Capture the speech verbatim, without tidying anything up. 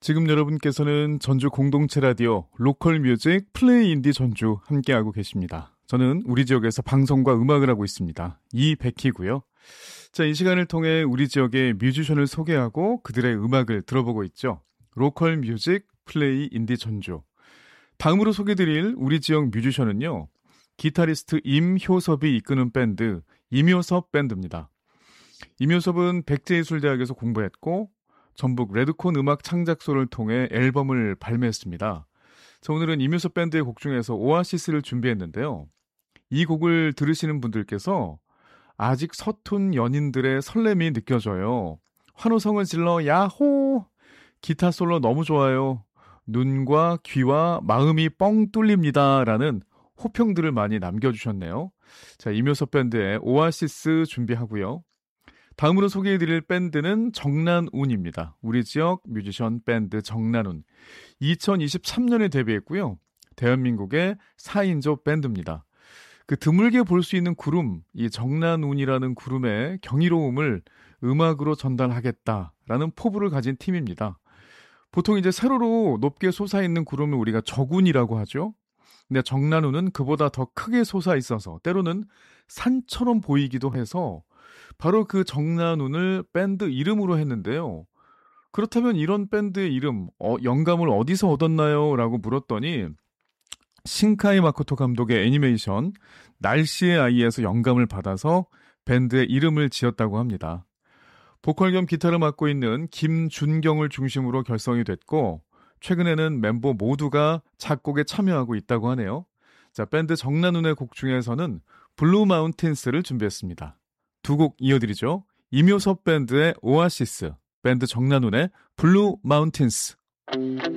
지금 여러분께서는 전주 공동체 라디오 로컬 뮤직 플레이 인디 전주 함께하고 계십니다. 저는 우리 지역에서 방송과 음악을 하고 있습니다. 이백희고요. 자, 이 시간을 통해 우리 지역의 뮤지션을 소개하고 그들의 음악을 들어보고 있죠. 로컬 뮤직 플레이 인디 전주. 다음으로 소개드릴 우리 지역 뮤지션은요. 기타리스트 임효섭이 이끄는 밴드 임효섭 밴드입니다. 임효섭은 백제예술대학에서 공부했고 전북 레드콘 음악 창작소를 통해 앨범을 발매했습니다. 자, 오늘은 임효섭 밴드의 곡 중에서 오아시스를 준비했는데요. 이 곡을 들으시는 분들께서 아직 서툰 연인들의 설렘이 느껴져요. 환호성을 질러 야호! 기타 솔로 너무 좋아요. 눈과 귀와 마음이 뻥 뚫립니다. 라는 호평들을 많이 남겨주셨네요. 자, 임효섭 밴드의 오아시스 준비하고요. 다음으로 소개해드릴 밴드는 정난운입니다. 우리 지역 뮤지션 밴드 정난운. 이천이십삼 년에 데뷔했고요. 대한민국의 사 인조 밴드입니다. 그 드물게 볼 수 있는 구름, 이 정난운이라는 구름의 경이로움을 음악으로 전달하겠다라는 포부를 가진 팀입니다. 보통 이제 세로로 높게 솟아있는 구름을 우리가 저군이라고 하죠. 근데 정난운은 그보다 더 크게 솟아 있어서 때로는 산처럼 보이기도 해서 바로 그 정난운을 밴드 이름으로 했는데요. 그렇다면 이런 밴드의 이름, 어, 영감을 어디서 얻었나요? 라고 물었더니 신카이 마코토 감독의 애니메이션 날씨의 아이에서 영감을 받아서 밴드의 이름을 지었다고 합니다. 보컬 겸 기타를 맡고 있는 김준경을 중심으로 결성이 됐고 최근에는 멤버 모두가 작곡에 참여하고 있다고 하네요. 자, 밴드 정난운의 곡 중에서는 블루 마운틴스를 준비했습니다. 두 곡 이어드리죠. 임효섭 밴드의 오아시스, 밴드 정난운의 블루 마운틴스.